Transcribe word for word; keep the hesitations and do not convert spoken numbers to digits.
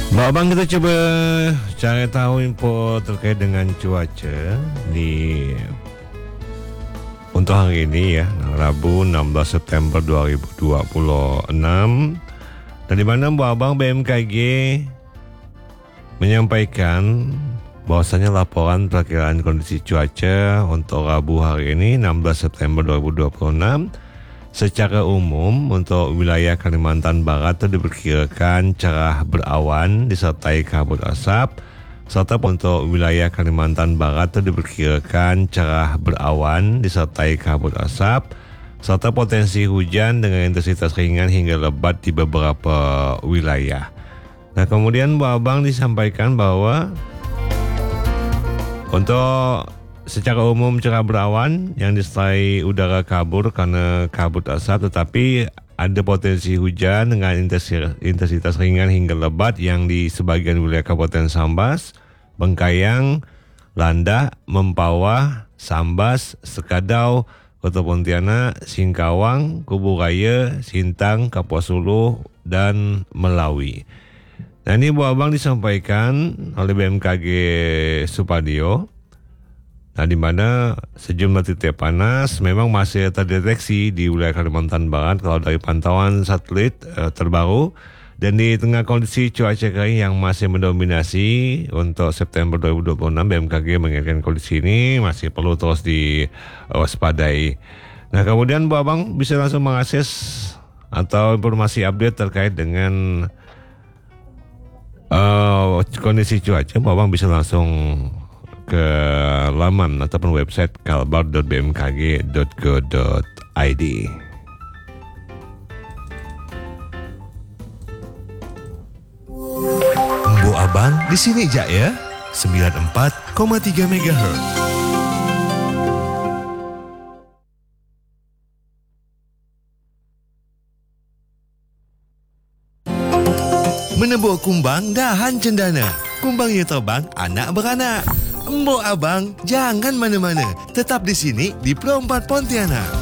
Mbak Abang, kita coba cari tahu info terkait dengan cuaca di untuk hari ini ya, Rabu enam belas September dua ribu dua puluh enam. Dan di mana Mbak Abang B M K G menyampaikan bahwasanya laporan perkiraan kondisi cuaca untuk Rabu hari ini enam belas September dua ribu dua puluh enam secara umum untuk wilayah Kalimantan Barat itu diperkirakan cerah berawan disertai kabut asap, serta untuk wilayah Kalimantan Barat itu diperkirakan cerah berawan disertai kabut asap, serta potensi hujan dengan intensitas ringan hingga lebat di beberapa wilayah. Nah, kemudian Mbak Abang disampaikan bahwa untuk secara umum cerah berawan yang disertai udara kabur karena kabut asap, tetapi ada potensi hujan dengan intensitas, intensitas ringan hingga lebat yang di sebagian wilayah Kabupaten Sambas, Bengkayang, Landak, Mempawah, Sambas, Sekadau, Kota Pontianak, Singkawang, Kubu Raya, Sintang, Kapuas Hulu, dan Melawi. Nah, ini Bu Abang disampaikan oleh B M K G Supadio. Nah, di mana sejumlah titik panas memang masih terdeteksi di wilayah Kalimantan Barat kalau dari pantauan satelit eh, terbaru, dan di tengah kondisi cuaca kering yang masih mendominasi untuk September dua ribu dua puluh enam, B M K G mengingatkan kondisi ini masih perlu terus diwaspadai. Nah, kemudian Bu Abang bisa langsung mengakses atau informasi update terkait dengan uh, kondisi cuaca. Bu Abang bisa langsung ke laman ataupun website kalbar dot b m k g dot go dot i d. Bu Abang di sini aja ya, sembilan puluh empat koma tiga megahertz. Menebuk kumbang dahan cendana, kumbangnya terbang anak beranak. Mbok Abang, jangan mana-mana. Tetap di sini di Pro empat Pontianak.